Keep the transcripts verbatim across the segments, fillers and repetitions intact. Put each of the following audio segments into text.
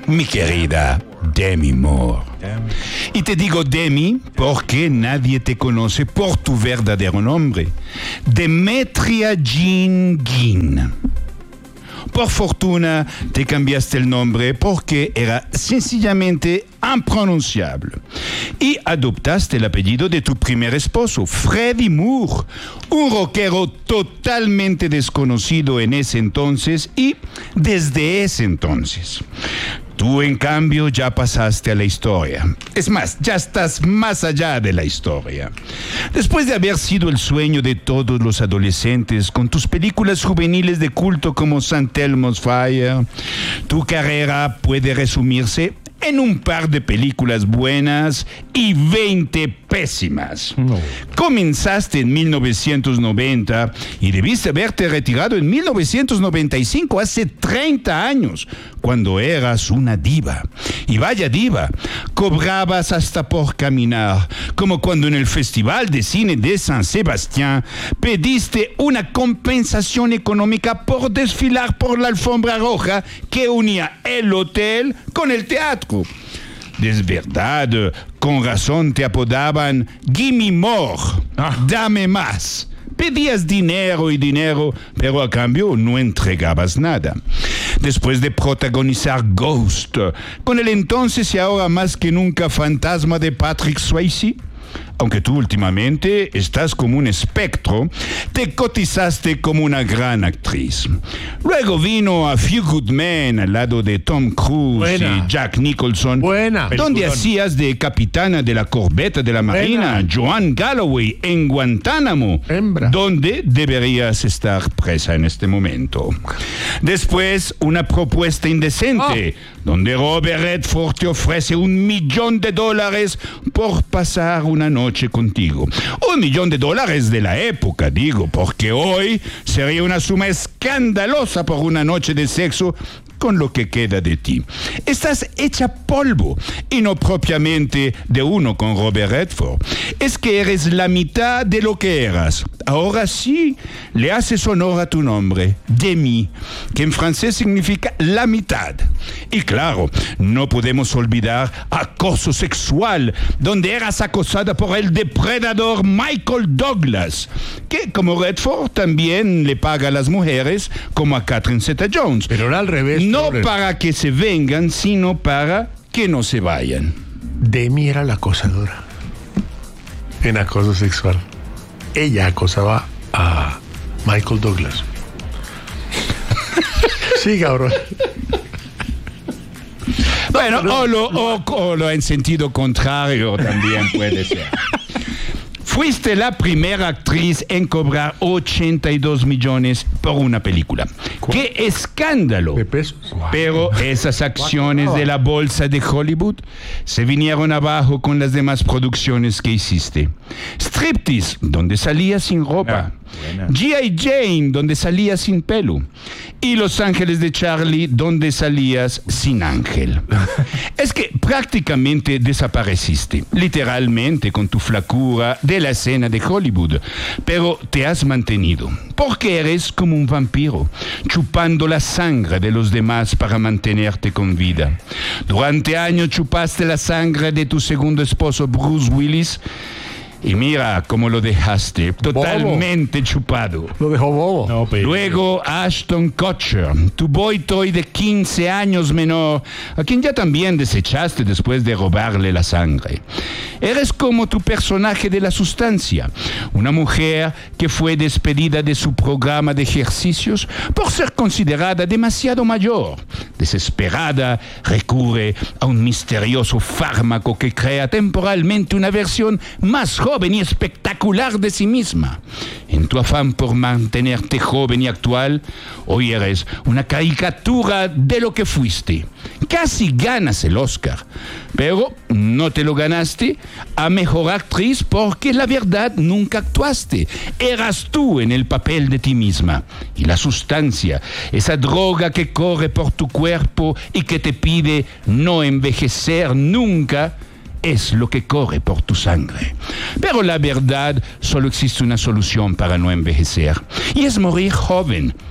mi querida Demi Moore. Y te digo Demi porque nadie te conoce por tu verdadero nombre, Demetria Jean Guin. Por fortuna te cambiaste el nombre porque era sencillamente impronunciable. Y adoptaste el apellido de tu primer esposo, Freddie Moore, un rockero totalmente desconocido en ese entonces y desde ese entonces. Tú, en cambio, ya pasaste a la historia. Es más, ya estás más allá de la historia. Después de haber sido el sueño de todos los adolescentes con tus películas juveniles de culto como Saint Elmo's Fire, tu carrera puede resumirse en un par de películas buenas y veinte pésimas. No. Comenzaste en mil novecientos noventa y debiste haberte retirado en mil novecientos noventa y cinco, hace treinta años, cuando eras una diva. Y vaya diva, cobrabas hasta por caminar, como cuando en el Festival de Cine de San Sebastián pediste una compensación económica por desfilar por la alfombra roja que unía el hotel con el teatro. Es verdad, con razón te apodaban Gimme More, ah. Dame más. Pedías dinero y dinero, pero a cambio no entregabas nada. Después de protagonizar Ghost, con el entonces y ahora más que nunca fantasma de Patrick Swayze, aunque tú últimamente estás como un espectro, te cotizaste como una gran actriz. Luego vino A Few Good Men al lado de Tom Cruise Buena. y Jack Nicholson, Buena. donde Peliculón. hacías de capitana de la corbeta de la Marina, Buena. Joan Galloway, en Guantánamo, Hembra. donde deberías estar presa en este momento. Después, Una propuesta indecente, oh. donde Robert Redford te ofrece un millón de dólares por pasar una noche contigo. Un millón de dólares de la época, digo, porque hoy sería una suma escandalosa por una noche de sexo con lo que queda de ti. Estás hecha polvo y no propiamente de uno con Robert Redford. Es que eres la mitad de lo que eras. Ahora sí le haces honor a tu nombre, Demi, que en francés significa la mitad. Y claro, no podemos olvidar Acoso Sexual, donde eras acosada por el depredador Michael Douglas, que como Redford también le paga a las mujeres como a Catherine Zeta-Jones. Pero era al revés. No para que se vengan, sino para que no se vayan. Demi era la acosadora en Acoso Sexual. Ella acosaba a Michael Douglas. Sí, cabrón. Bueno, o lo, o, o lo en sentido contrario también puede ser. Fuiste la primera actriz en cobrar ochenta y dos millones por una película. ¡Qué escándalo! ¿De pesos? Pero esas acciones de la bolsa de Hollywood se vinieron abajo con las demás producciones que hiciste. Striptease, donde salías sin ropa. G I. Jane, donde salías sin pelo. Y Los Ángeles de Charlie, donde salías sin ángel. Es que prácticamente desapareciste, literalmente con tu flacura, de la escena de Hollywood. Pero te has mantenido, porque eres como un vampiro, chupando la sangre de los demás para mantenerte con vida. Durante años chupaste la sangre de tu segundo esposo, Bruce Willis, y mira cómo lo dejaste, totalmente bobo. chupado. Lo dejó bobo. No, pero... Luego Ashton Kutcher, tu boy toy de quince años menor, a quien ya también desechaste después de robarle la sangre. Eres como tu personaje de La Sustancia, una mujer que fue despedida de su programa de ejercicios por ser considerada demasiado mayor. Desesperada, recurre a un misterioso fármaco que crea temporalmente una versión más joven y espectacular de sí misma. En tu afán por mantenerte joven y actual, hoy eres una caricatura de lo que fuiste. Casi ganas el Oscar, pero no te lo ganaste a mejor actriz porque la verdad nunca actuaste. Eras tú en el papel de ti misma. Y La Sustancia, esa droga que corre por tu cuerpo y que te pide no envejecer nunca, es lo que corre por tu sangre. Pero la verdad, solo existe una solución para no envejecer, y es morir joven.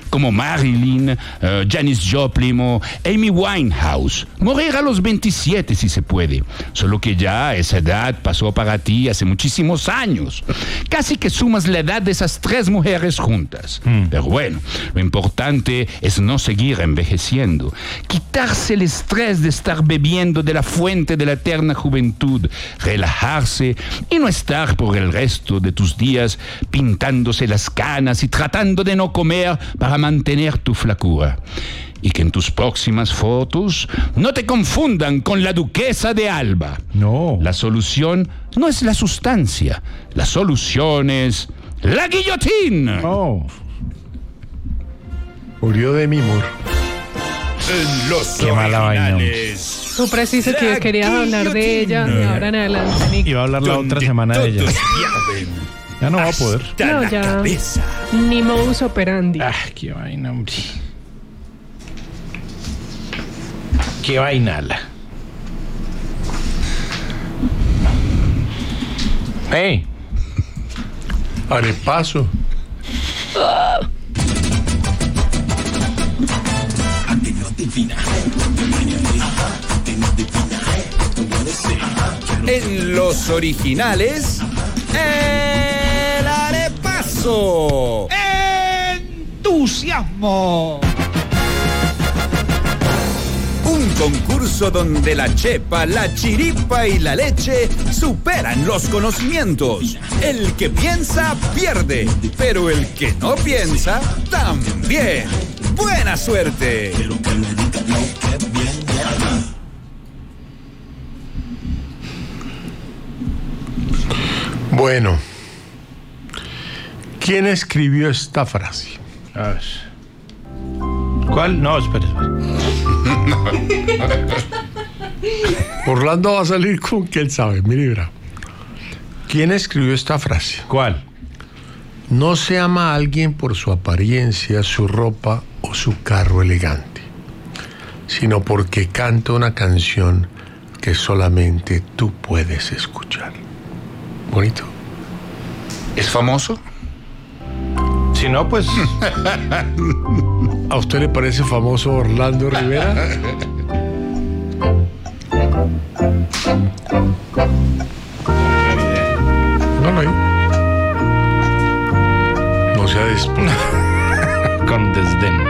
como Marilyn, uh, Janis Joplin o Amy Winehouse. Morir a los veintisiete si se puede, solo que ya esa edad pasó para ti hace muchísimos años. Casi que sumas la edad de esas tres mujeres juntas. Mm. Pero bueno, lo importante es no seguir envejeciendo, quitarse el estrés de estar bebiendo de la fuente de la eterna juventud, relajarse y no estar por el resto de tus días pintándose las canas y tratando de no comer para mantener tu flacura. Y que en tus próximas fotos no te confundan con la duquesa de Alba. No. La solución no es la sustancia, la solución es la guillotina. Oh. Murió Demi Moore. En los Qué mala vaina. Tú preciso que querías hablar de ella de ahora en adelante, Nick. Iba a hablar la otra semana de ella. Ya no va a poder. No, ya. Ni modus operandi. Ah, qué vaina, hombre. Qué vainala. Hey. Arepaso. En los originales, el arepaso. ¡Entusiasmo! Un concurso donde la chepa, la chiripa y la leche superan los conocimientos. El que piensa, pierde, pero el que no piensa, también. ¡Buena suerte! Bueno, ¿quién escribió esta frase? A ver. ¿Cuál? No, espera, espera. Orlando va a salir con que él sabe, mi libra. ¿Quién escribió esta frase? ¿Cuál? No se ama a alguien por su apariencia, su ropa o su carro elegante, sino porque canta una canción que solamente tú puedes escuchar. Bonito. ¿Es famoso? Si no, pues... ¿A usted le parece famoso Orlando Rivera? No, no hay. No sea después. Con desdén.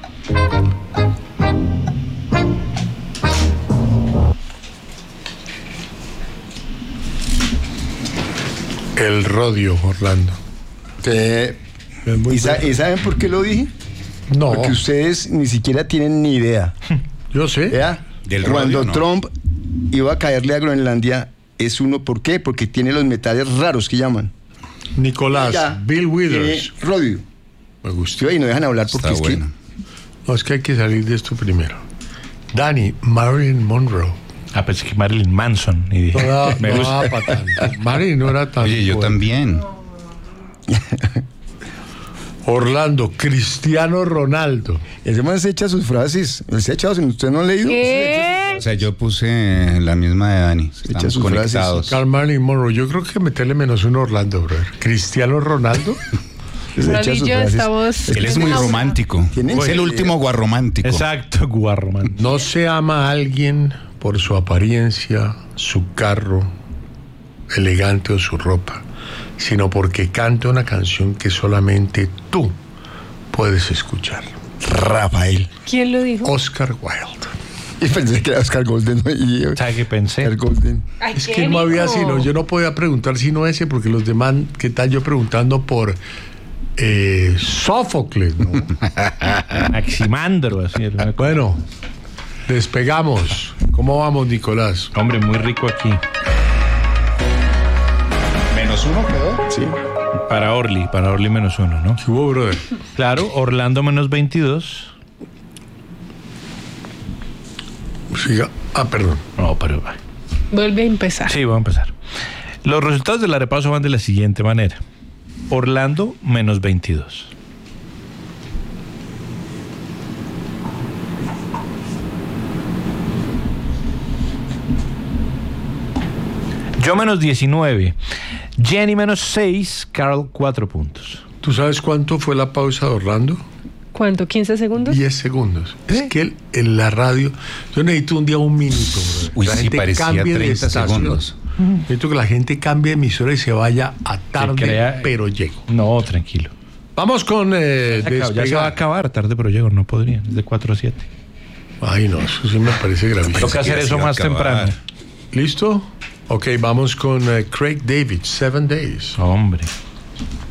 El rodio, Orlando. Sí. ¿Y, sa- ¿Y saben por qué lo dije? No, Porque ustedes ni siquiera tienen ni idea. yo sé. ¿Vea? Del Cuando rodio, ¿no? Trump iba a caerle a Groenlandia, es uno, ¿por qué? Porque tiene los metales raros que llaman. Nicolás, Ya, Bill Withers. tiene rodio. Me gusta. Sí, y no dejan hablar porque Está es bueno. No, es que hay que salir de esto primero. Dani, Marilyn Monroe. Ah, pensé que Marilyn Manson. Y dije, No da, me no gusta. da pa' tanto. Marilyn no era tan. Oye, yo buena. también. Orlando, Cristiano Ronaldo. que ese man se echa sus frases. Él se ha echado, si usted no ha leído. ¿Qué? O sea, yo puse la misma de Dani. Estamos sus conectados. Carl Marilyn Monroe. Yo creo que meterle menos uno a Orlando, brother. Cristiano Ronaldo. Se echa Rolly y sus yo frases. estamos... Él es muy romántico. ¿Tienen? Es el último guarromántico. Exacto, guarro, man. No se ama a alguien por su apariencia, su carro elegante o su ropa, sino porque canta una canción que solamente tú puedes escuchar. Rafael. ¿Quién lo dijo? Oscar Wilde. Y pensé que era Oscar Golden. ¿No? Y, ¿Sabes qué pensé? Oscar Golden. Ay, Es qué que no había rico. sino, yo no podía preguntar sino ese, porque los demás, ¿qué tal yo preguntando por eh, Sófocles? ¿No? Maximandro, así. el- Bueno, despegamos. ¿Cómo vamos, Nicolás? Hombre, muy rico aquí. Menos uno quedó. Sí. Para Orly, para Orly menos uno, ¿no? ¿Qué hubo, brother? Claro, Orlando menos veintidós. Siga. Ah, perdón. No, pero... Vuelve a empezar. Sí, voy a empezar. Los resultados del arepaso van de la siguiente manera. Orlando menos veintidós. Yo menos diecinueve. Jenny menos seis. Carl cuatro puntos. ¿Tú sabes cuánto fue la pausa de Orlando? ¿Cuánto? ¿quince segundos? diez segundos. Es que el- en la radio, yo necesito un día un minuto. brother. Uy, la sí, gente parecía cambie de treinta estación. segundos. Necesito que la gente cambie de emisora y se vaya a tarde, crea- pero llego. No, tranquilo. Vamos con eh, Se acaba- ya se va a despegar. acabar, tarde pero llego, no podría. Es de cuatro a siete. Ay, no, eso sí me parece gravísimo. Toca hacer que eso se va a más acabar. temprano. ¿Listo? Ok, vamos con eh, Craig David, Seven Days. Hombre.